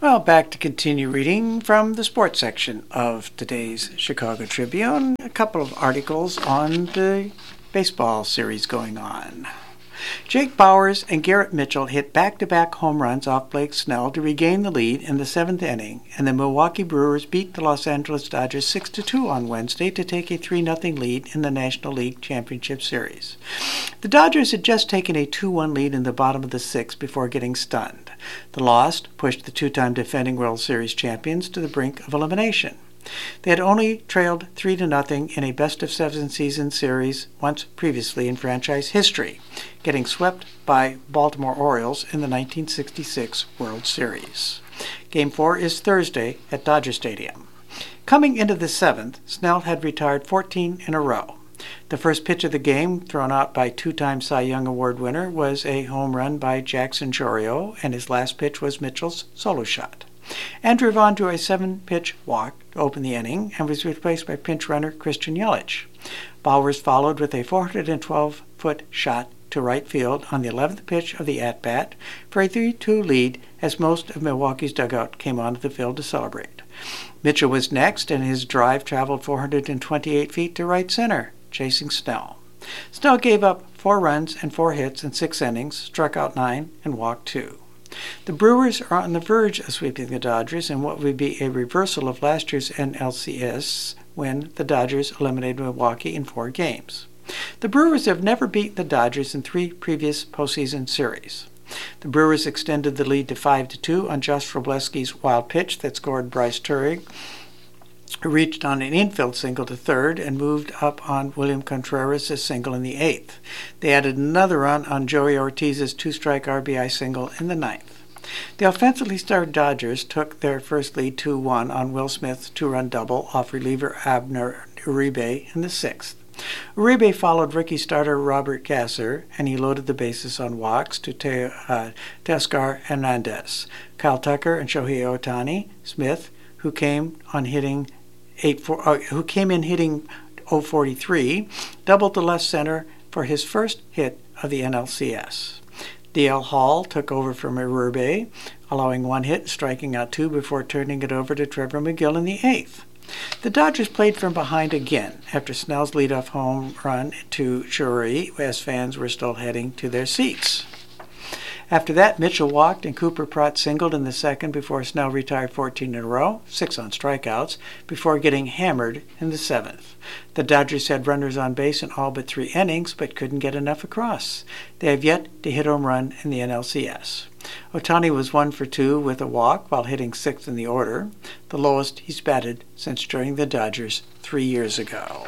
Well, back to continue reading from the sports section of today's Chicago Tribune. A couple of articles on the baseball series going on. Jake Bauers and Garrett Mitchell hit back-to-back home runs off Blake Snell to regain the lead in the seventh inning, and the Milwaukee Brewers beat the Los Angeles Dodgers 6-2 on Wednesday to take a 3-0 lead in the National League Championship Series. The Dodgers had just taken a 2-1 lead in the bottom of the sixth before getting stunned. The loss pushed the two-time defending World Series champions to the brink of elimination. They had only trailed 3-0 in a best-of-7 season series once previously in franchise history, getting swept by Baltimore Orioles in the 1966 World Series. Game 4 is Thursday at Dodger Stadium. Coming into the seventh, Snell had retired 14 in a row. The first pitch of the game, thrown out by two-time Cy Young Award winner, was a home run by Jackson Chourio, and his last pitch was Mitchell's solo shot. Andrew Vaughn drew a 7-pitch walk to open the inning and was replaced by pinch runner Christian Yelich. Bauers followed with a 412-foot shot to right field on the 11th pitch of the at-bat for a 3-2 lead as most of Milwaukee's dugout came onto the field to celebrate. Mitchell was next, and his drive traveled 428 feet to right center, chasing Snell. Snell gave up 4 runs and 4 hits in 6 innings, struck out 9, and walked 2. The Brewers are on the verge of sweeping the Dodgers in what would be a reversal of last year's NLCS when the Dodgers eliminated Milwaukee in 4 games. The Brewers have never beaten the Dodgers in 3 previous postseason series. The Brewers extended the lead to 5-2 on Josh Wrobleski's wild pitch that scored Bryce Turek, who reached on an infield single to third and moved up on William Contreras' single in the 8th. They added another run on Joey Ortiz's 2-strike RBI single in the 9th. The offensively starred Dodgers took their first lead 2-1 on Will Smith's 2-run double off reliever Abner Uribe in the 6th. Uribe followed rookie starter Robert Gasser, and he loaded the bases on walks to Teoscar Hernandez, Kyle Tucker, and Shohei Ohtani. Smith, who came in hitting .043, doubled the left center for his first hit of the NLCS. D.L. Hall took over from Uribe, allowing 1 hit and striking out 2 before turning it over to Trevor McGill in the 8th. The Dodgers played from behind again after Snell's leadoff home run to Shuri, as fans were still heading to their seats. After that, Mitchell walked and Cooper Pratt singled in the 2nd before Snell retired 14 in a row, 6 on strikeouts, before getting hammered in the 7th. The Dodgers had runners on base in all but 3 innings, but couldn't get enough across. They have yet to hit home run in the NLCS. Ohtani was 1 for 2 with a walk while hitting 6th in the order, the lowest he's batted since joining the Dodgers 3 years ago.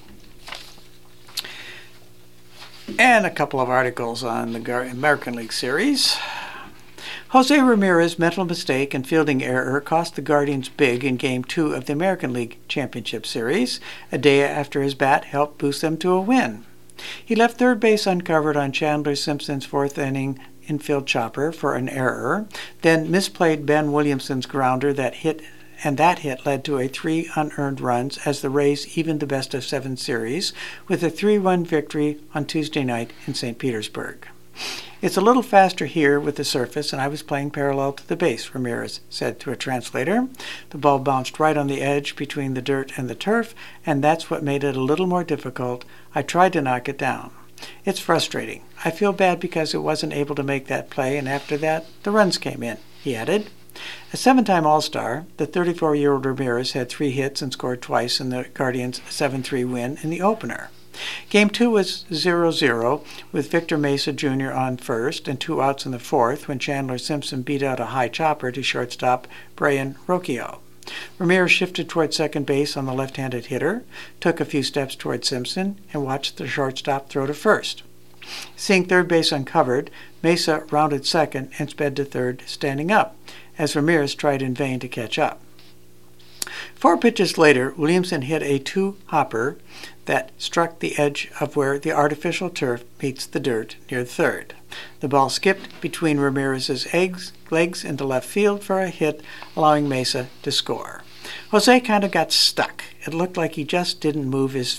And a couple of articles on the American League Series. Jose Ramirez's mental mistake and fielding error cost the Guardians big in Game 2 of the American League Championship Series, a day after his bat helped boost them to a win. He left third base uncovered on Chandler Simpson's 4th inning infield chopper for an error, then misplayed Ben Williamson's grounder that hit led to 3 unearned runs as the Rays evened the best-of-7 series with a 3-1 victory on Tuesday night in St. Petersburg. It's a little faster here with the surface, and I was playing parallel to the base, Ramirez said to a translator. The ball bounced right on the edge between the dirt and the turf, and that's what made it a little more difficult. I tried to knock it down. It's frustrating. I feel bad because I wasn't able to make that play, and after that, the runs came in, he added. A 7-time All-Star, the 34-year-old Ramirez had 3 hits and scored twice in the Guardians' 7-3 win in the opener. Game 2 was 0-0, with Victor Mesa Jr. on first and 2 outs in the 4th when Chandler Simpson beat out a high chopper to shortstop Brian Rocchio. Ramirez shifted toward second base on the left-handed hitter, took a few steps toward Simpson, and watched the shortstop throw to first. Seeing third base uncovered, Mesa rounded second and sped to third, standing up, as Ramirez tried in vain to catch up. 4 pitches later, Williamson hit a 2-hopper that struck the edge of where the artificial turf meets the dirt near third. The ball skipped between Ramirez's legs into left field for a hit, allowing Mesa to score. Jose kind of got stuck. It looked like he just didn't move his feet.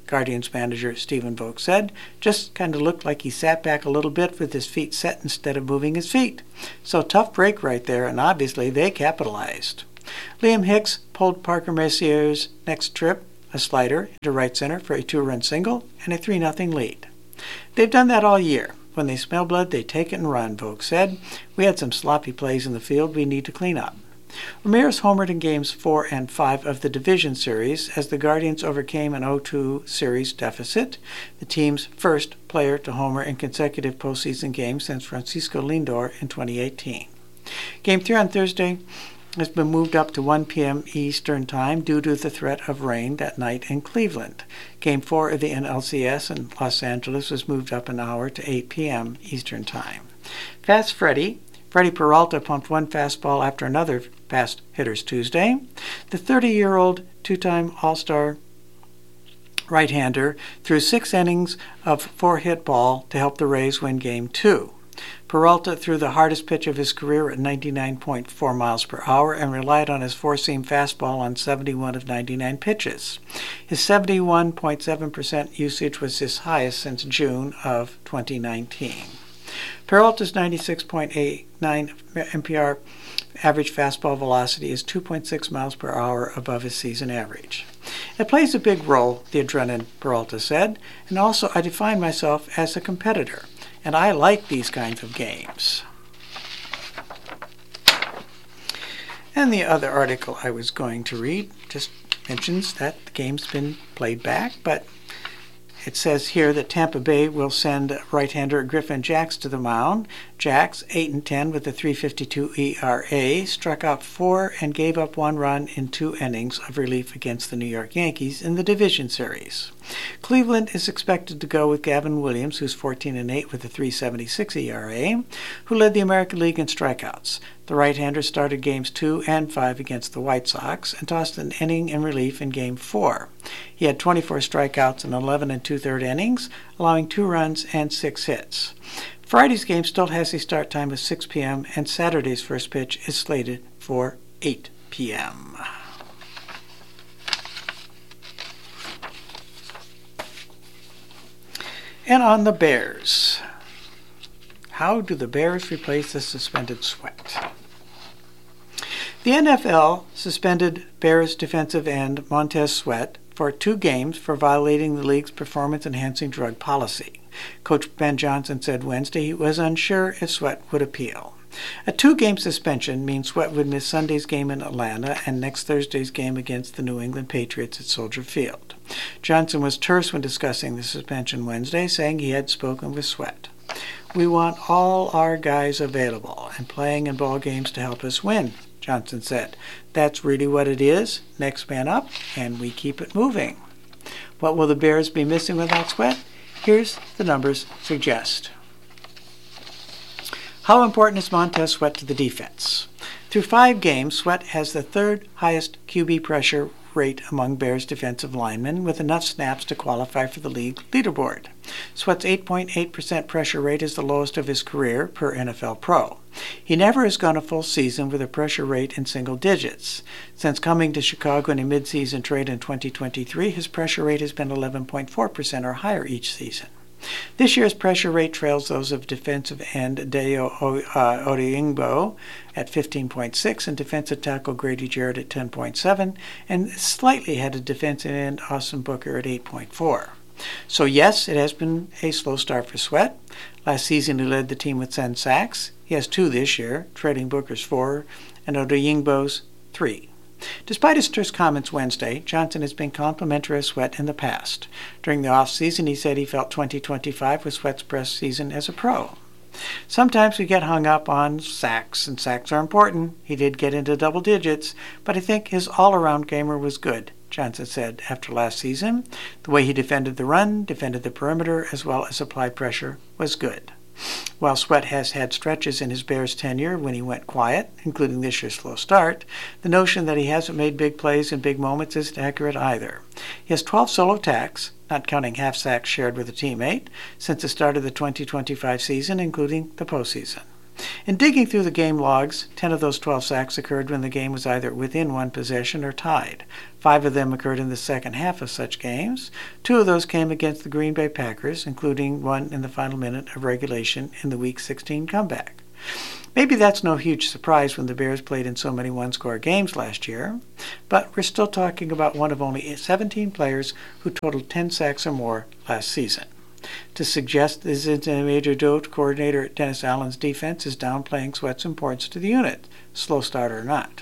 Guardians manager Stephen Vogt said. Just kind of looked like he sat back a little bit with his feet set instead of moving his feet. So tough break right there, and obviously they capitalized. Liam Hicks pulled Parker Messier's next trip, a slider, into right center for a 2-run single and a 3-0 lead. They've done that all year. When they smell blood, they take it and run, Vogt said. We had some sloppy plays in the field we need to clean up. Ramirez homered in Games 4 and 5 of the Division Series as the Guardians overcame an 0-2 series deficit, the team's first player to homer in consecutive postseason games since Francisco Lindor in 2018. Game 3 on Thursday has been moved up to 1 p.m. Eastern Time due to the threat of rain that night in Cleveland. Game 4 of the NLCS in Los Angeles was moved up an hour to 8 p.m. Eastern Time. Fast Freddie Peralta pumped one fastball after another past hitters Tuesday. The 30-year-old two-time All-Star right-hander threw 6 innings of 4-hit ball to help the Rays win Game 2. Peralta threw the hardest pitch of his career at 99.4 miles per hour and relied on his four-seam fastball on 71 of 99 pitches. His 71.7% usage was his highest since June of 2019. Peralta's 96.89 MPR average fastball velocity is 2.6 miles per hour above his season average. It plays a big role, the adrenaline, Peralta said, and also I define myself as a competitor, and I like these kinds of games. And the other article I was going to read just mentions that the game's been played back, but it says here that Tampa Bay will send right-hander Griffin Jax to the mound. Jax, 8-10 with a 3.52 ERA, struck out 4 and gave up 1 run in 2 innings of relief against the New York Yankees in the Division Series. Cleveland is expected to go with Gavin Williams, who's 14-8 with a 3.76 ERA, who led the American League in strikeouts. The right-hander started Games 2 and 5 against the White Sox and tossed an inning in relief in Game 4. He had 24 strikeouts in 11 2/3 innings, allowing 2 runs and 6 hits. Friday's game still has a start time of 6 p.m., and Saturday's first pitch is slated for 8 p.m. And on the Bears. How do the Bears replace the suspended Sweat? The NFL suspended Bears defensive end Montez Sweat for 2 games for violating the league's performance-enhancing drug policy. Coach Ben Johnson said Wednesday he was unsure if Sweat would appeal. A 2-game suspension means Sweat would miss Sunday's game in Atlanta and next Thursday's game against the New England Patriots at Soldier Field. Johnson was terse when discussing the suspension Wednesday, saying he had spoken with Sweat. We want all our guys available and playing in ball games to help us win, Johnson said. That's really what it is. Next man up, and we keep it moving. What will the Bears be missing without Sweat? Here's the numbers suggest. How important is Montez Sweat to the defense? Through 5 games, Sweat has the 3rd highest QB pressure rate among Bears defensive linemen, with enough snaps to qualify for the league leaderboard. Sweat's 8.8% pressure rate is the lowest of his career per NFL Pro. He never has gone a full season with a pressure rate in single digits. Since coming to Chicago in a midseason trade in 2023, his pressure rate has been 11.4% or higher each season. This year's pressure rate trails those of defensive end Dayo Odeyingbo at 15.6 and defensive tackle Grady Jarrett at 10.7, and slightly ahead of defensive end Austin Booker at 8.4. So yes, it has been a slow start for Sweat. Last season he led the team with 10 sacks. He has 2 this year, trading Booker's 4 and Odeyingbo's 3. Despite his terse comments Wednesday, Johnson has been complimentary of Sweat in the past. During the off-season, he said he felt 2025 was Sweat's best season as a pro. Sometimes we get hung up on sacks, and sacks are important. He did get into double digits, but I think his all-around gamer was good, Johnson said after last season. The way he defended the run, defended the perimeter, as well as applied pressure was good. While Sweat has had stretches in his Bears tenure when he went quiet, including this year's slow start, the notion that he hasn't made big plays in big moments isn't accurate either. He has 12 solo tacks, not counting half sacks shared with a teammate, since the start of the 2025 season, including the postseason. In digging through the game logs, 10 of those 12 sacks occurred when the game was either within one possession or tied. 5 of them occurred in the second half of such games. 2 of those came against the Green Bay Packers, including one in the final minute of regulation in the Week 16 comeback. Maybe that's no huge surprise when the Bears played in so many one-score games last year, but we're still talking about one of only 17 players who totaled 10 sacks or more last season. To suggest this isn't a major dote, coordinator Dennis Allen's defense is downplaying Sweat's importance to the unit, slow start or not.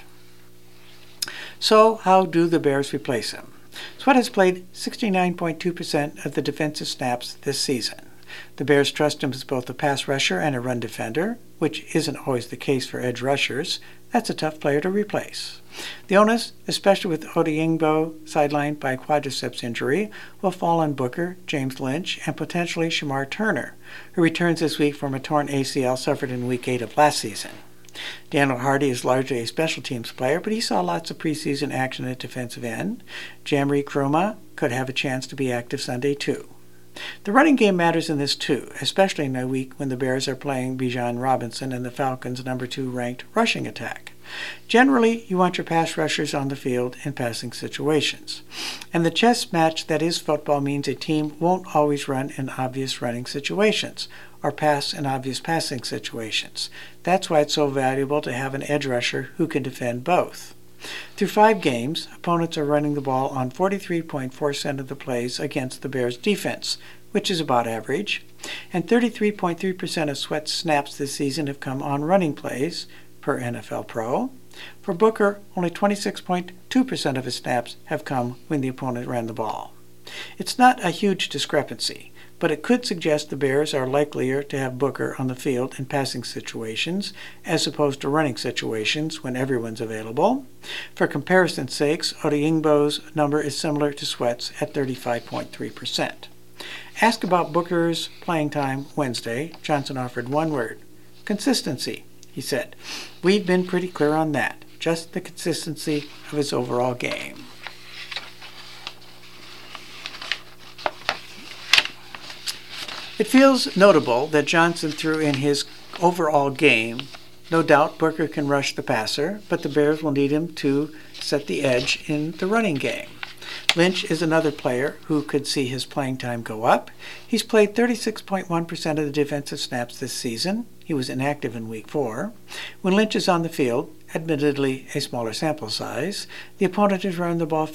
So, how do the Bears replace him? Sweat has played 69.2% of the defensive snaps this season. The Bears trust him as both a pass rusher and a run defender, which isn't always the case for edge rushers. That's a tough player to replace. The onus, especially with Odeyingbo sidelined by a quadriceps injury, will fall on Booker, James Lynch, and potentially Shamar Turner, who returns this week from a torn ACL suffered in Week 8 of last season. Daniel Hardy is largely a special teams player, but he saw lots of preseason action at defensive end. Jamri Kruma could have a chance to be active Sunday too. The running game matters in this too, especially in a week when the Bears are playing Bijan Robinson and the Falcons' number 2 ranked rushing attack. Generally, you want your pass rushers on the field in passing situations. And the chess match that is football means a team won't always run in obvious running situations or pass in obvious passing situations. That's why it's so valuable to have an edge rusher who can defend both. Through 5 games, opponents are running the ball on 43.4% of the plays against the Bears' defense, which is about average, and 33.3% of Sweat's snaps this season have come on running plays, per NFL Pro. For Booker, only 26.2% of his snaps have come when the opponent ran the ball. It's not a huge discrepancy, but it could suggest the Bears are likelier to have Booker on the field in passing situations as opposed to running situations when everyone's available. For comparison's sakes, Odeyingbo's number is similar to Sweat's at 35.3%. Asked about Booker's playing time Wednesday, Johnson offered one word: consistency. He said, "We've been pretty clear on that, just the consistency of his overall game." It feels notable that Johnson threw in his overall game. No doubt Booker can rush the passer, but the Bears will need him to set the edge in the running game. Lynch is another player who could see his playing time go up. He's played 36.1% of the defensive snaps this season. He was inactive in Week 4. When Lynch is on the field, admittedly a smaller sample size, the opponent has run the ball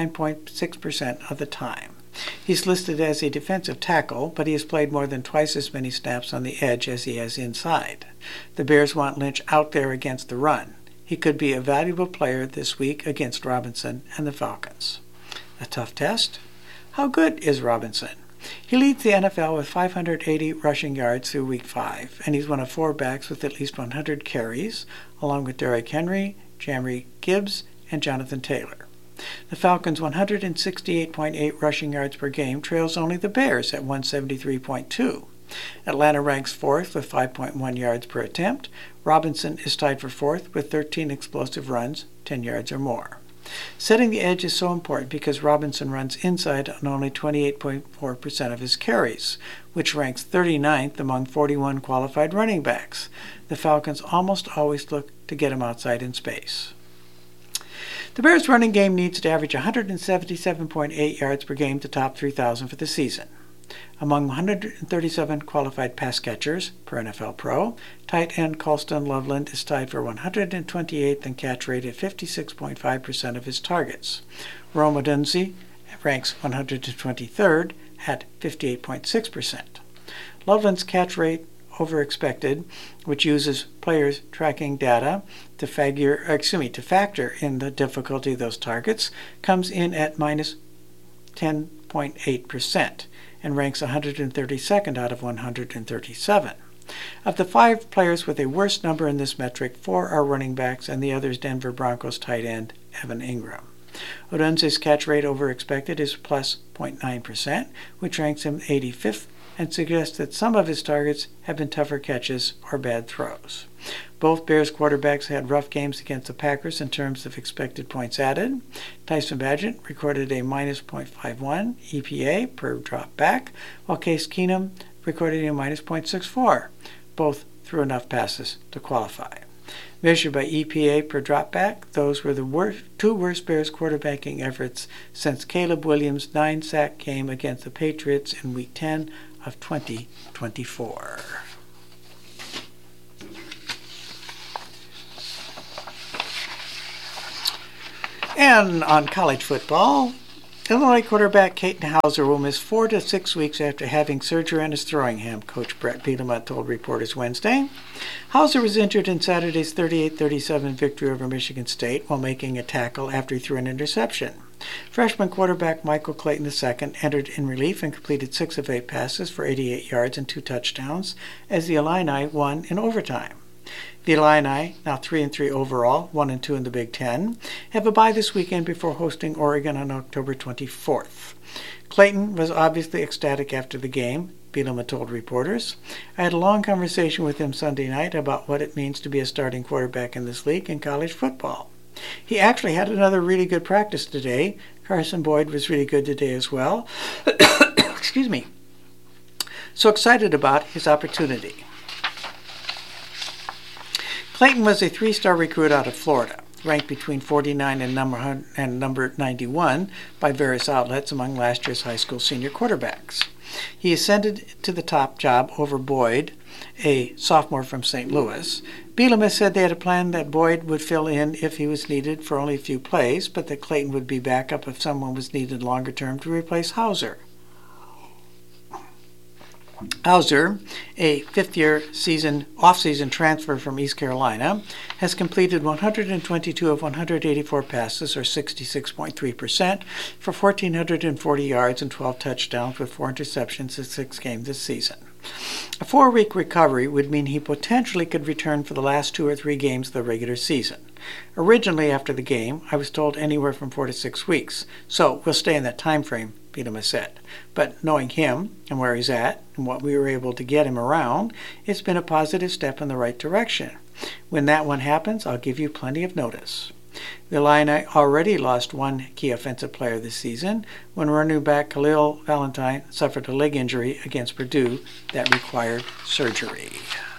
59.6% of the time. He's listed as a defensive tackle, but he has played more than twice as many snaps on the edge as he has inside. The Bears want Lynch out there against the run. He could be a valuable player this week against Robinson and the Falcons. A tough test? How good is Robinson? He leads the NFL with 580 rushing yards through Week 5, and he's one of 4 backs with at least 100 carries, along with Derrick Henry, Jamri Gibbs, and Jonathan Taylor. The Falcons' 168.8 rushing yards per game trails only the Bears at 173.2. Atlanta ranks 4th with 5.1 yards per attempt. Robinson is tied for 4th with 13 explosive runs, 10 yards or more. Setting the edge is so important because Robinson runs inside on only 28.4% of his carries, which ranks 39th among 41 qualified running backs. The Falcons almost always look to get him outside in space. The Bears' running game needs to average 177.8 yards per game to top 3,000 for the season. Among 137 qualified pass catchers per NFL Pro, tight end Colston Loveland is tied for 128th in catch rate at 56.5% of his targets. Rome Odunze ranks 123rd at 58.6%. Loveland's catch rate over expected, which uses players tracking data to factor in the difficulty of those targets, comes in at minus 10.8% and ranks 132nd out of 137. Of the 5 players with a worse number in this metric, 4 are running backs and the other is Denver Broncos tight end Evan Ingram. Odunze's catch rate over expected is plus 0.9%, which ranks him 85th and suggests that some of his targets have been tougher catches or bad throws. Both Bears quarterbacks had rough games against the Packers in terms of expected points added. Tyson Bagent recorded a minus 0.51 EPA per drop back, while Case Keenum recorded a minus 0.64, both threw enough passes to qualify. Measured by EPA per dropback, those were the two worst Bears quarterbacking efforts since Caleb Williams' 9-sack game against the Patriots in Week 10 of 2024. And on college football, Illinois quarterback Katin Houser will miss 4 to 6 weeks after having surgery on his throwing ham, Coach Brett Bielema told reporters Wednesday. Houser was injured in Saturday's 38-37 victory over Michigan State while making a tackle after he threw an interception. Freshman quarterback Michael Clayton II entered in relief and completed 6 of 8 passes for 88 yards and 2 touchdowns as the Illini won in overtime. The Illini, now 3-3 overall, 1-2 in the Big Ten, have a bye this weekend before hosting Oregon on October 24th. Clayton was obviously ecstatic after the game, Bielema told reporters. I had a long conversation with him Sunday night about what it means to be a starting quarterback in this league in college football. He actually had another really good practice today. Carson Boyd was really good today as well. Excuse me. So excited about his opportunity. Clayton was a 3-star recruit out of Florida, ranked between 49 and number 91 by various outlets among last year's high school senior quarterbacks. He ascended to the top job over Boyd, a sophomore from St. Louis. Bielema said they had a plan that Boyd would fill in if he was needed for only a few plays, but that Clayton would be backup if someone was needed longer term to replace Houser. Houser, a fifth-year off-season transfer from East Carolina, has completed 122 of 184 passes, or 66.3%, for 1,440 yards and 12 touchdowns with 4 interceptions in 6 games this season. A 4-week recovery would mean he potentially could return for the last 2 or 3 games of the regular season. Originally, after the game, I was told anywhere from 4 to 6 weeks, so we'll stay in that time frame, Bielema said. But knowing him and where he's at and what we were able to get him around, it's been a positive step in the right direction. When that one happens, I'll give you plenty of notice. The Illini already lost one key offensive player this season when running back Khalil Valentine suffered a leg injury against Purdue that required surgery.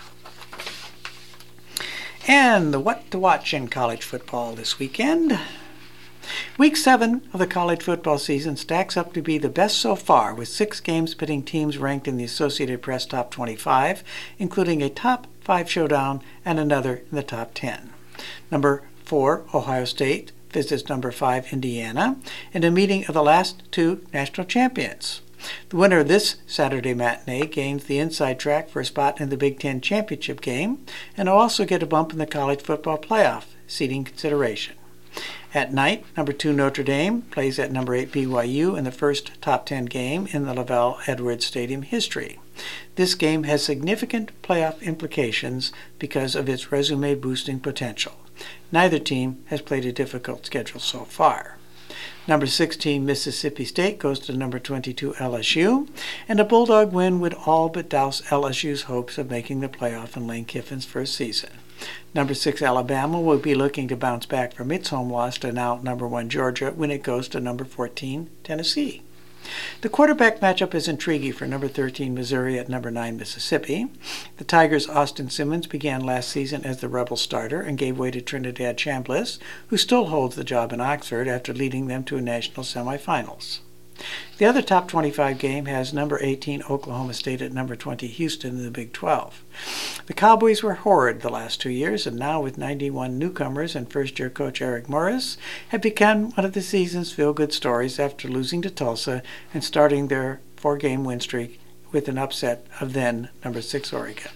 And the what to watch in college football this weekend. Week 7 of the college football season stacks up to be the best so far, with 6 games pitting teams ranked in the Associated Press Top 25, including a top 5 showdown and another in the top 10. Number 4, Ohio State, visits number 5, Indiana, in a meeting of the last 2 national champions. The winner of this Saturday matinee gains the inside track for a spot in the Big Ten championship game, and will also get a bump in the college football playoff seeding consideration. At night, number 2 Notre Dame plays at number 8 BYU in the first top 10 game in the LaVell Edwards Stadium history. This game has significant playoff implications because of its resume-boosting potential. Neither team has played a difficult schedule so far. Number 16 Mississippi State goes to number 22 LSU, and a Bulldog win would all but douse LSU's hopes of making the playoff in Lane Kiffin's first season. Number 6 Alabama will be looking to bounce back from its home loss to now number 1 Georgia when it goes to number 14 Tennessee. The quarterback matchup is intriguing for number 13 Missouri at number 9 Mississippi. The Tigers' Austin Simmons began last season as the Rebel starter and gave way to Trinidad Chambliss, who still holds the job in Oxford after leading them to a national semifinals. The other top 25 game has number 18 Oklahoma State at number 20 Houston in the Big 12. The Cowboys were horrid the last 2 years, and now with 91 newcomers and first-year coach Eric Morris, have become one of the season's feel-good stories after losing to Tulsa and starting their 4-game win streak with an upset of then number 6 Oregon.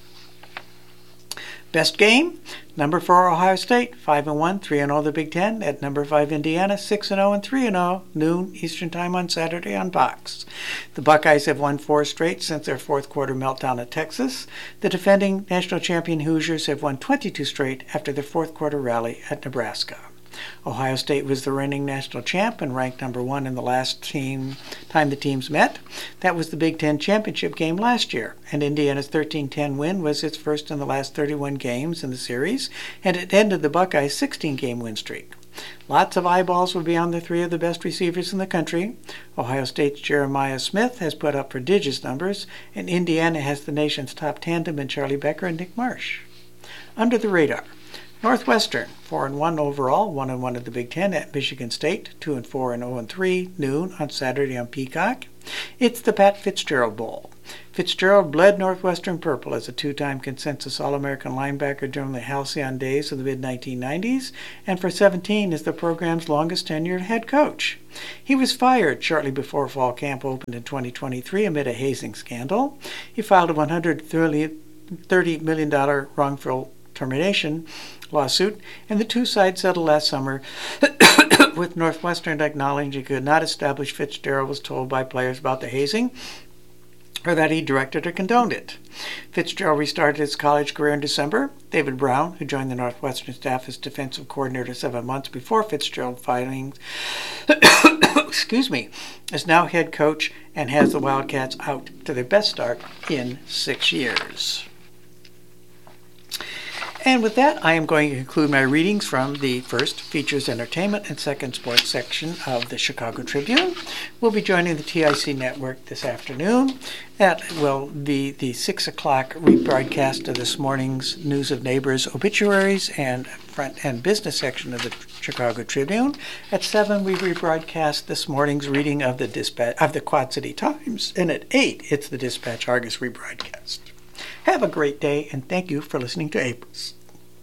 Best game, number 4 Ohio State, 5-1, 3-0 the Big Ten, at number 5 Indiana, 6-0 and 3-0, noon Eastern Time on Saturday on Fox. The Buckeyes have won 4 straight since their fourth quarter meltdown at Texas. The defending national champion Hoosiers have won 22 straight after their fourth quarter rally at Nebraska. Ohio State was the reigning national champ and ranked number 1 in the last time the teams met. That was the Big Ten championship game last year, and Indiana's 13-10 win was its first in the last 31 games in the series, and it ended the Buckeyes' 16-game win streak. Lots of eyeballs will be on the three of the best receivers in the country. Ohio State's Jeremiah Smith has put up prodigious numbers, and Indiana has the nation's top tandem in Charlie Becker and Nick Marsh. Under the radar, Northwestern, 4-1 overall, 1-1 at the Big Ten at Michigan State, 2-4 and 0-3, noon on Saturday on Peacock. It's the Pat Fitzgerald Bowl. Fitzgerald bled Northwestern purple as a two-time consensus All-American linebacker during the halcyon days of the mid-1990s, and for 17 is the program's longest-tenured head coach. He was fired shortly before fall camp opened in 2023 amid a hazing scandal. He filed a $130 million wrongful termination lawsuit, and the two sides settled last summer with Northwestern acknowledging he could not establish Fitzgerald was told by players about the hazing or that he directed or condoned it. Fitzgerald restarted his college career in December. David Brown, who joined the Northwestern staff as defensive coordinator 7 months before Fitzgerald filings, is now head coach and has the Wildcats out to their best start in 6 years. And with that, I am going to conclude my readings from the first features entertainment and second sports section of the Chicago Tribune. We'll be joining the TIC network this afternoon. That will be the 6 o'clock rebroadcast of this morning's News of Neighbors obituaries and front and business section of the Chicago Tribune. At 7, we rebroadcast this morning's reading of the Dispatch of the Quad City Times, and at 8, it's the Dispatch Argus rebroadcast. Have a great day, and thank you for listening to APRIS.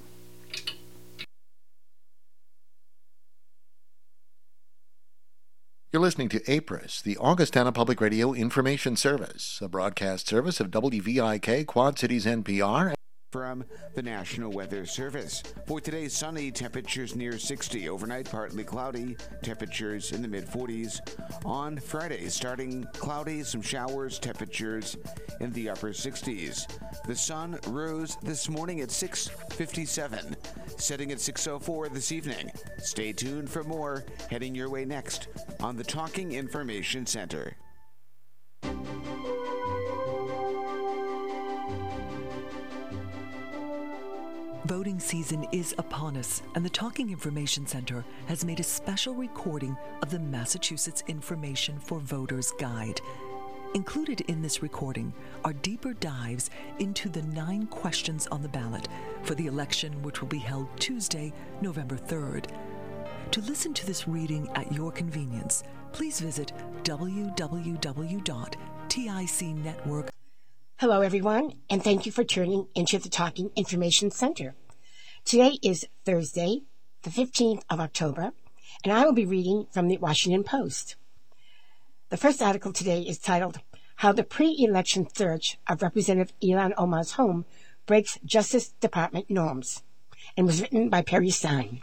You're listening to APRIS, the Augustana Public Radio Information Service, a broadcast service of WVIK Quad Cities NPR. From the National Weather Service. For today, sunny, temperatures near 60. Overnight, partly cloudy, temperatures in the mid-40s. On Friday, starting cloudy, some showers, temperatures in the upper 60s. The sun rose this morning at 6:57, setting at 6:04 this evening. Stay tuned for more, heading your way next on the Talking Information Center. Voting season is upon us, and the Talking Information Center has made a special recording of the Massachusetts Information for Voters Guide. Included in this recording are deeper dives into the 9 questions on the ballot for the election, which will be held Tuesday, November 3rd. To listen to this reading at your convenience, please visit www.ticnetwork.com. Hello, everyone, and thank you for tuning into the Talking Information Center. Today is Thursday, the 15th of October, and I will be reading from the Washington Post. The first article today is titled, How the Pre-Election Search of Representative Ilhan Omar's Home Breaks Justice Department Norms, and was written by Perry Stein.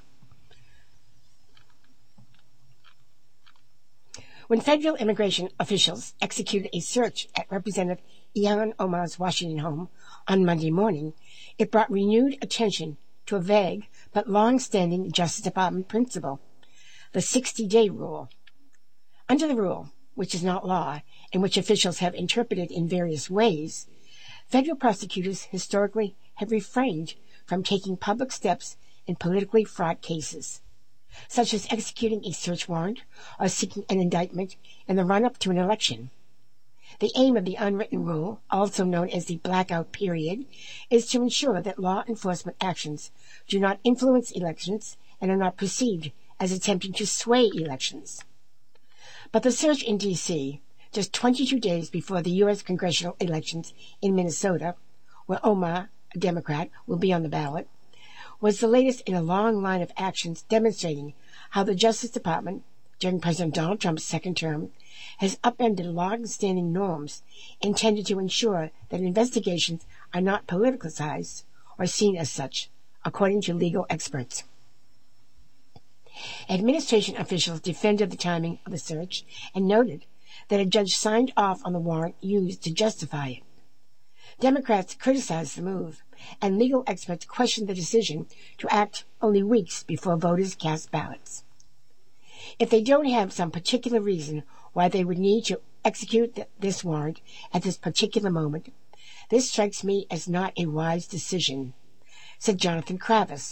When federal immigration officials executed a search at Representative Ilhan Omar's Washington home on Monday morning, it brought renewed attention to a vague but long-standing Justice Department principle, the 60-day rule. Under the rule, which is not law and which officials have interpreted in various ways, federal prosecutors historically have refrained from taking public steps in politically fraught cases, such as executing a search warrant or seeking an indictment in the run-up to an election. The aim of the unwritten rule, also known as the blackout period, is to ensure that law enforcement actions do not influence elections and are not perceived as attempting to sway elections. But the search in D.C., just 22 days before the U.S. congressional elections in Minnesota, where Omar, a Democrat, will be on the ballot, was the latest in a long line of actions demonstrating how the Justice Department, during President Donald Trump's second term, has upended long-standing norms intended to ensure that investigations are not politicized or seen as such, according to legal experts. Administration officials defended the timing of the search and noted that a judge signed off on the warrant used to justify it. Democrats criticized the move, and legal experts questioned the decision to act only weeks before voters cast ballots. If they don't have some particular reason why they would need to execute this warrant at this particular moment, this strikes me as not a wise decision, said Jonathan Kravis,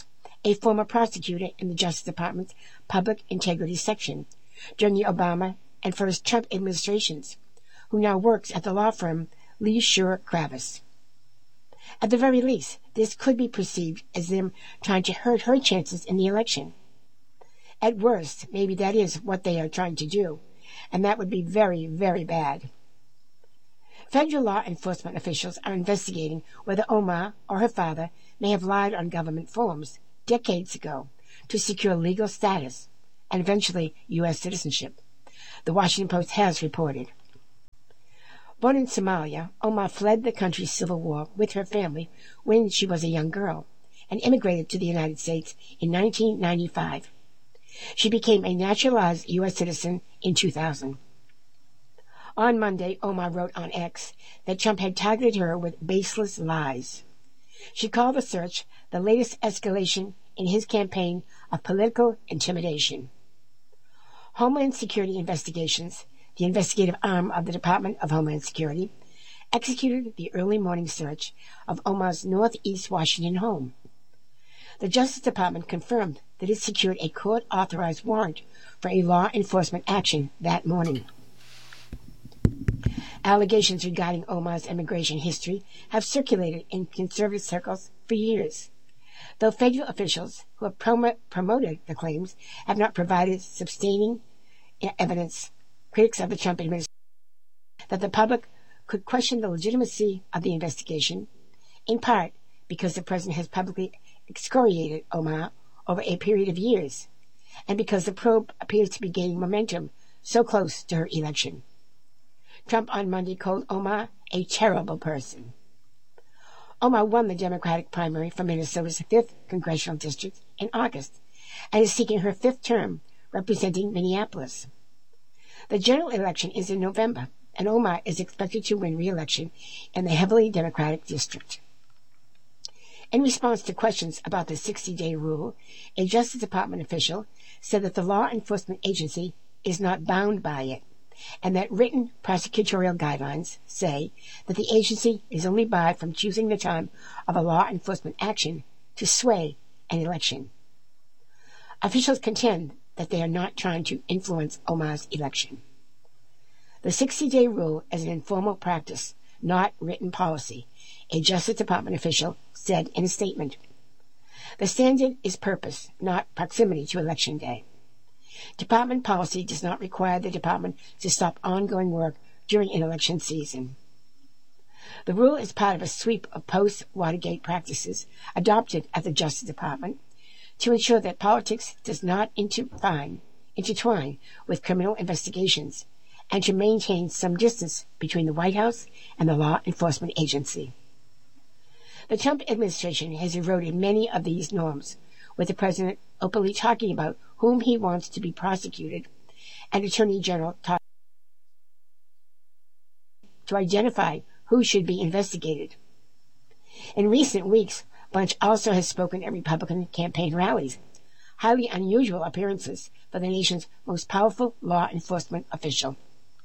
a former prosecutor in the Justice Department's Public Integrity Section during the Obama and first Trump administrations, who now works at the law firm Lee Shur Kravis. At the very least, this could be perceived as them trying to hurt her chances in the election. At worst, maybe that is what they are trying to do, and that would be very, very bad. Federal law enforcement officials are investigating whether Omar or her father may have lied on government forms decades ago to secure legal status and eventually U.S. citizenship, the Washington Post has reported. Born in Somalia, Omar fled the country's civil war with her family when she was a young girl and immigrated to the United States in 1995. She became a naturalized U.S. citizen in 2000. On Monday, Omar wrote on X that Trump had targeted her with baseless lies. She called the search the latest escalation in his campaign of political intimidation. Homeland Security Investigations, the investigative arm of the Department of Homeland Security, executed the early morning search of Omar's Northeast Washington home. The Justice Department confirmed that it secured a court-authorized warrant for a law enforcement action that morning. Allegations regarding Omar's immigration history have circulated in conservative circles for years, though federal officials who have promoted the claims have not provided sustaining evidence. Critics of the Trump administration that the public could question the legitimacy of the investigation, in part because the president has publicly excoriated Omar over a period of years, and because the probe appears to be gaining momentum so close to her election. Trump on Monday called Omar a terrible person. Omar won the Democratic primary for Minnesota's 5th congressional district in August and is seeking her 5th term representing Minneapolis. The general election is in November, and Omar is expected to win re-election in the heavily Democratic district. In response to questions about the 60-day rule, a Justice Department official said that the law enforcement agency is not bound by it, and that written prosecutorial guidelines say that the agency is only barred from choosing the time of a law enforcement action to sway an election. Officials contend that they are not trying to influence Omar's election. The 60-day rule is an informal practice, not written policy, a Justice Department official said in a statement. The standard is purpose, not proximity to Election Day. Department policy does not require the department to stop ongoing work during an election season. The rule is part of a sweep of post-Watergate practices adopted at the Justice Department to ensure that politics does not intertwine with criminal investigations and to maintain some distance between the White House and the law enforcement agency. The Trump administration has eroded many of these norms, with the president openly talking about whom he wants to be prosecuted and Attorney General to identify who should be investigated. In recent weeks, Blanche also has spoken at Republican campaign rallies, highly unusual appearances for the nation's most powerful law enforcement official.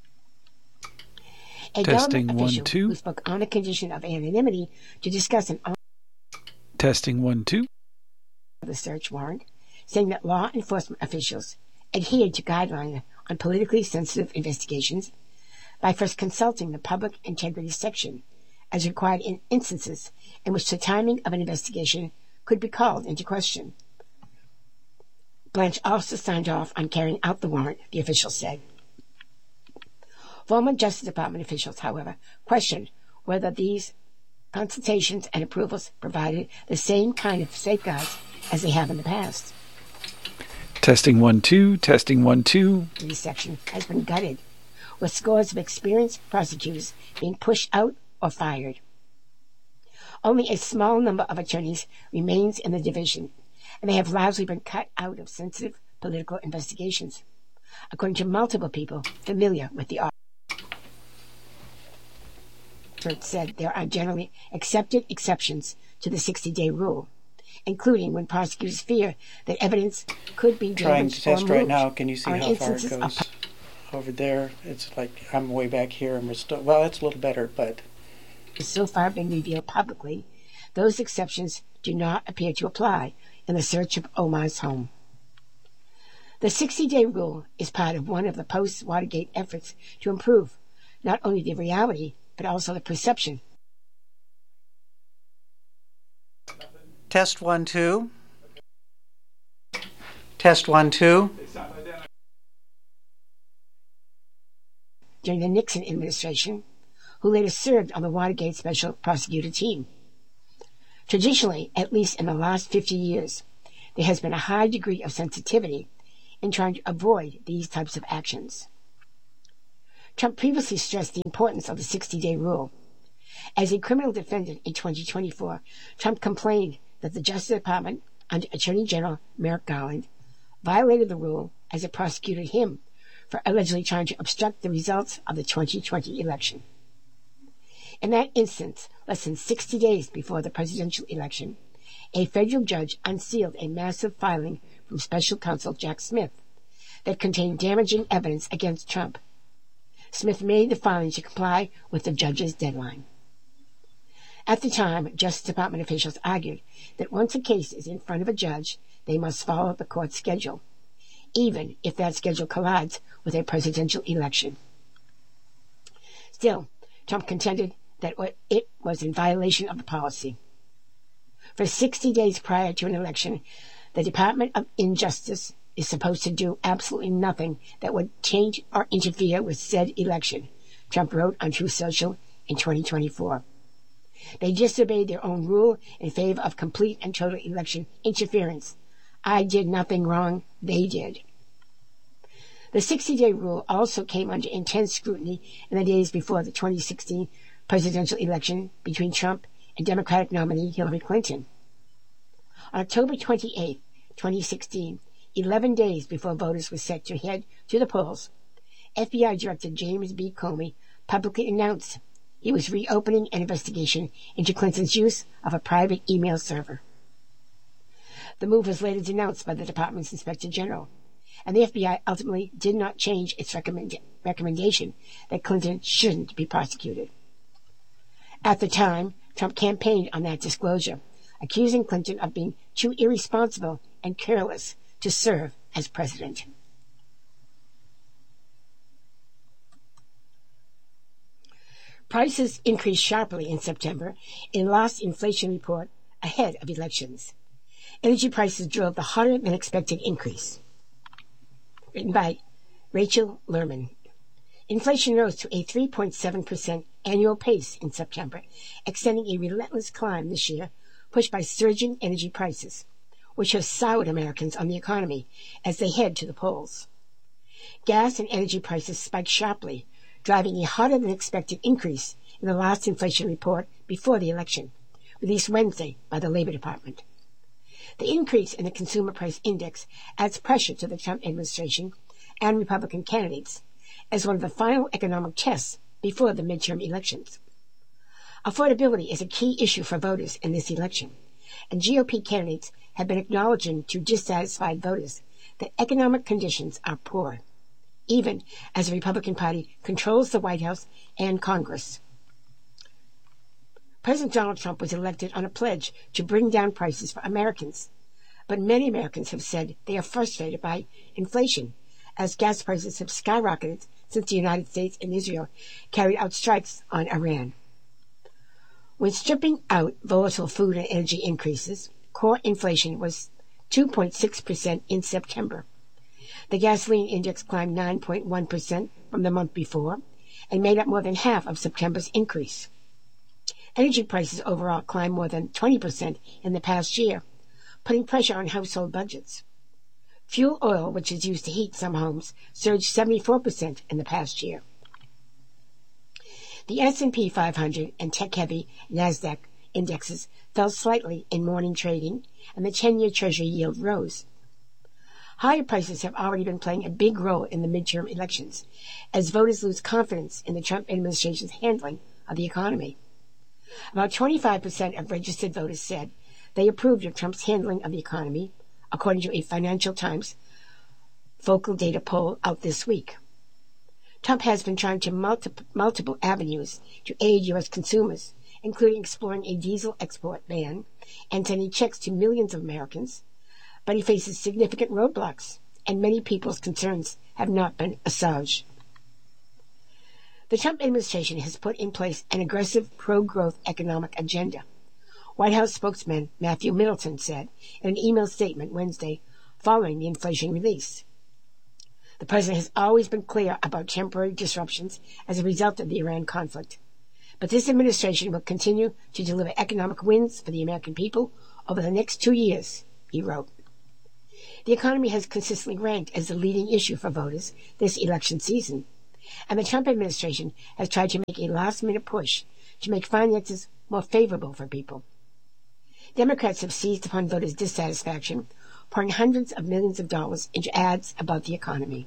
A government official who spoke on the condition of anonymity to discuss an Testing 1 2 the search warrant, saying that law enforcement officials adhered to guidelines on politically sensitive investigations by first consulting the Public Integrity Section, as required in instances in which the timing of an investigation could be called into question. Blanche also signed off on carrying out the warrant, the official said. Former Justice Department officials, however, questioned whether these consultations and approvals provided the same kind of safeguards as they have in the past. Testing 1 2, testing 1 2. This section has been gutted, with scores of experienced prosecutors being pushed out or fired. Only a small number of attorneys remains in the division, and they have largely been cut out of sensitive political investigations, according to multiple people familiar with the office. Said there are generally accepted exceptions to the 60-day rule, including when prosecutors fear that evidence could be trying to test right now. Can you see how far it instances goes? Over there, it's like I'm way back here, and we're still, well, it's a little better, but so far been revealed publicly, those exceptions do not appear to apply in the search of Omar's home. The 60-day rule is part of one of the post-Watergate efforts to improve not only the reality, but also the perception. Test 1, 2. Test 1, 2. During the Nixon administration, who later served on the Watergate Special Prosecutor team. Traditionally, at least in the last 50 years, there has been a high degree of sensitivity in trying to avoid these types of actions. Trump previously stressed the importance of the 60-day rule. As a criminal defendant in 2024, Trump complained that the Justice Department, under Attorney General Merrick Garland, violated the rule as it prosecuted him for allegedly trying to obstruct the results of the 2020 election. In that instance, less than 60 days before the presidential election, a federal judge unsealed a massive filing from special counsel Jack Smith that contained damaging evidence against Trump. Smith made the filing to comply with the judge's deadline. At the time, Justice Department officials argued that once a case is in front of a judge, they must follow the court schedule, even if that schedule collides with a presidential election. Still, Trump contended that it was in violation of the policy. For 60 days prior to an election, the Department of Injustice is supposed to do absolutely nothing that would change or interfere with said election, Trump wrote on Truth Social in 2024. They disobeyed their own rule in favor of complete and total election interference. I did nothing wrong, they did. The 60-day rule also came under intense scrutiny in the days before the 2016 presidential election between Trump and Democratic nominee Hillary Clinton. On October 28, 2016, 11 days before voters were set to head to the polls, FBI Director James B. Comey publicly announced he was reopening an investigation into Clinton's use of a private email server. The move was later denounced by the department's Inspector General, and the FBI ultimately did not change its recommendation that Clinton shouldn't be prosecuted. At the time, Trump campaigned on that disclosure, accusing Clinton of being too irresponsible and careless to serve as president. Prices increased sharply in September in last inflation report ahead of elections. Energy prices drove the hotter-than-expected increase. Written by Rachel Lerman. Inflation rose to a 3.7% annual pace in September, extending a relentless climb this year, pushed by surging energy prices, which have soured Americans on the economy as they head to the polls. Gas and energy prices spiked sharply, driving a hotter-than-expected increase in the last inflation report before the election, released Wednesday by the Labor Department. The increase in the Consumer Price Index adds pressure to the Trump administration and Republican candidates as one of the final economic tests before the midterm elections. Affordability is a key issue for voters in this election, and GOP candidates have been acknowledging to dissatisfied voters that economic conditions are poor, even as the Republican Party controls the White House and Congress. President Donald Trump was elected on a pledge to bring down prices for Americans, but many Americans have said they are frustrated by inflation, as gas prices have skyrocketed since the United States and Israel carried out strikes on Iran. When stripping out volatile food and energy increases, core inflation was 2.6% in September. The gasoline index climbed 9.1% from the month before and made up more than half of September's increase. Energy prices overall climbed more than 20% in the past year, putting pressure on household budgets. Fuel oil, which is used to heat some homes, surged 74% in the past year. The S&P 500 and tech-heavy NASDAQ indexes fell slightly in morning trading, and the 10-year Treasury yield rose. Higher prices have already been playing a big role in the midterm elections, as voters lose confidence in the Trump administration's handling of the economy. About 25% of registered voters said they approved of Trump's handling of the economy, according to a Financial Times Focal Data poll out this week. Trump has been trying to multiple avenues to aid U.S. consumers, including exploring a diesel export ban and sending checks to millions of Americans, but he faces significant roadblocks, and many people's concerns have not been assuaged. The Trump administration has put in place an aggressive pro-growth economic agenda. White House spokesman Matthew Middleton said in an email statement Wednesday following the inflation release. The president has always been clear about temporary disruptions as a result of the Iran conflict. But this administration will continue to deliver economic wins for the American people over the next 2 years, he wrote. The economy has consistently ranked as the leading issue for voters this election season, and the Trump administration has tried to make a last-minute push to make finances more favorable for people. Democrats have seized upon voters' dissatisfaction, pouring hundreds of millions of dollars into ads about the economy.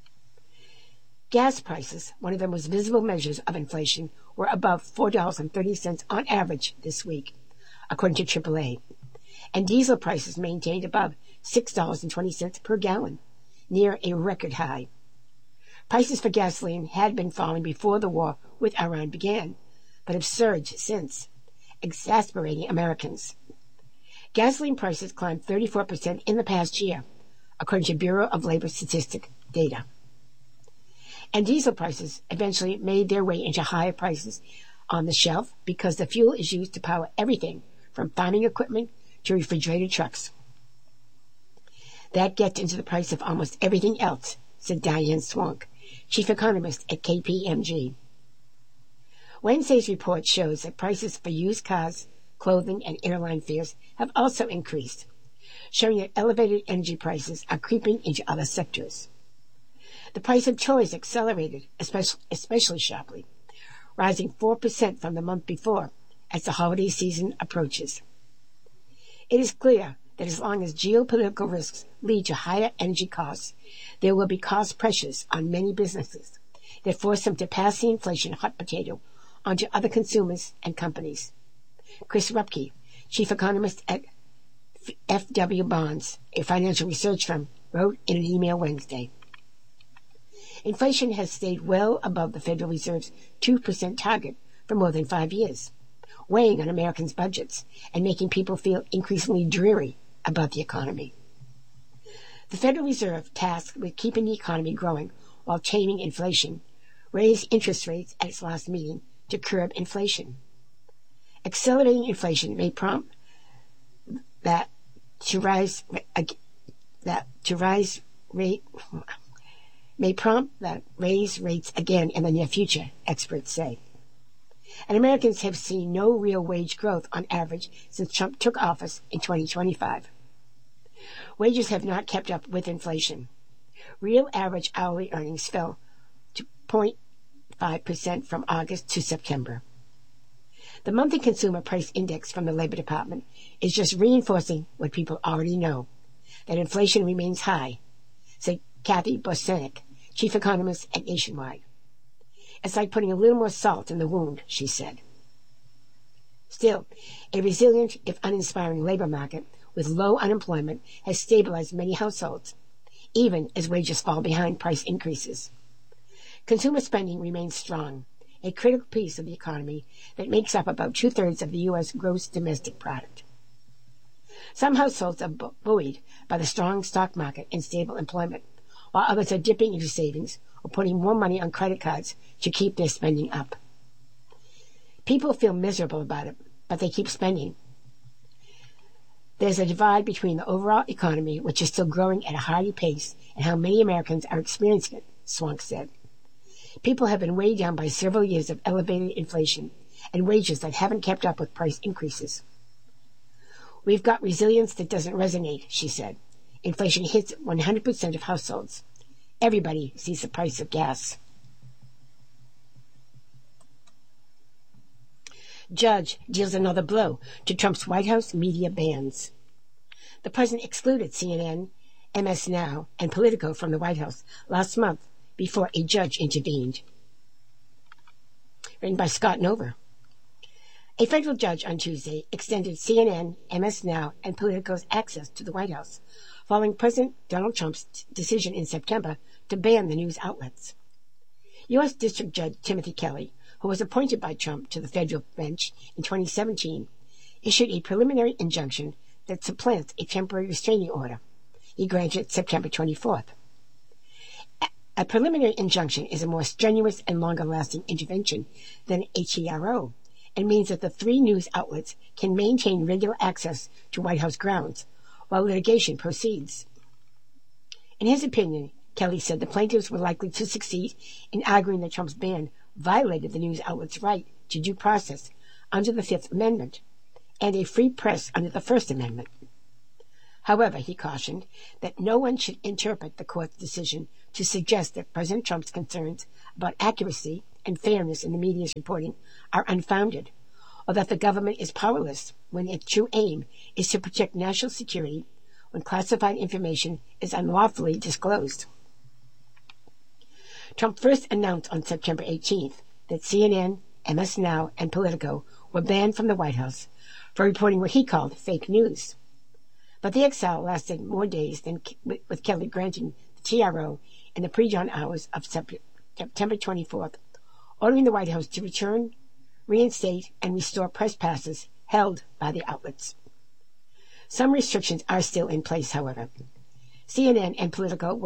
Gas prices, one of the most visible measures of inflation, were above $4.30 on average this week, according to AAA, and diesel prices maintained above $6.20 per gallon, near a record high. Prices for gasoline had been falling before the war with Iran began, but have surged since, exasperating Americans. Gasoline prices climbed 34% in the past year, according to Bureau of Labor Statistic data. And diesel prices eventually made their way into higher prices on the shelf because the fuel is used to power everything from farming equipment to refrigerated trucks. That gets into the price of almost everything else, said Diane Swank, chief economist at KPMG. Wednesday's report shows that prices for used cars, clothing, and airline fares have also increased, showing that elevated energy prices are creeping into other sectors. The price of toys accelerated, especially sharply, rising 4% from the month before as the holiday season approaches. It is clear that as long as geopolitical risks lead to higher energy costs, there will be cost pressures on many businesses that force them to pass the inflation hot potato onto other consumers and companies. Chris Rupke, chief economist at FW Bonds, a financial research firm, wrote in an email Wednesday. Inflation has stayed well above the Federal Reserve's 2% target for more than 5 years, weighing on Americans' budgets and making people feel increasingly dreary about the economy. The Federal Reserve, tasked with keeping the economy growing while taming inflation, raised interest rates at its last meeting to curb inflation. Accelerating inflation may prompt that raise rates again in the near future, experts say. And Americans have seen no real wage growth on average since Trump took office in 2025. Wages have not kept up with inflation. Real average hourly earnings fell to 0.5% from August to September. The monthly consumer price index from the Labor Department is just reinforcing what people already know, that inflation remains high, said Kathy Bosenek, chief economist at Nationwide. It's like putting a little more salt in the wound, she said. Still, a resilient, if uninspiring labor market with low unemployment has stabilized many households, even as wages fall behind price increases. Consumer spending remains strong, a critical piece of the economy that makes up about 2/3 of the U.S. gross domestic product. Some households are buoyed by the strong stock market and stable employment, while others are dipping into savings or putting more money on credit cards to keep their spending up. People feel miserable about it, but they keep spending. There's a divide between the overall economy, which is still growing at a hearty pace, and how many Americans are experiencing it, Swank said. People have been weighed down by several years of elevated inflation and wages that haven't kept up with price increases. We've got resilience that doesn't resonate, she said. Inflation hits 100% of households. Everybody sees the price of gas. Judge deals another blow to Trump's White House media bans. The president excluded CNN, MS Now, and Politico from the White House last month before a judge intervened. Written by Scott Nover. A federal judge on Tuesday extended CNN, MS Now, and Politico's access to the White House, following President Donald Trump's decision in September to ban the news outlets. U.S. District Judge Timothy Kelly, who was appointed by Trump to the federal bench in 2017, issued a preliminary injunction that supplants a temporary restraining order, he granted September 24th. A preliminary injunction is a more strenuous and longer-lasting intervention than a TRO, and means that the three news outlets can maintain regular access to White House grounds while litigation proceeds. In his opinion, Kelly said the plaintiffs were likely to succeed in arguing that Trump's ban violated the news outlet's right to due process under the Fifth Amendment and a free press under the First Amendment. However, he cautioned that no one should interpret the court's decision to suggest that President Trump's concerns about accuracy and fairness in the media's reporting are unfounded, or that the government is powerless when its true aim is to protect national security when classified information is unlawfully disclosed. Trump first announced on September 18th that CNN, MS Now, and Politico were banned from the White House for reporting what he called fake news. But the exile lasted more days than with Kelly granting the TRO in the pre-dawn hours of September 24th, ordering the White House to return, reinstate, and restore press passes held by the outlets. Some restrictions are still in place, however. CNN and Politico were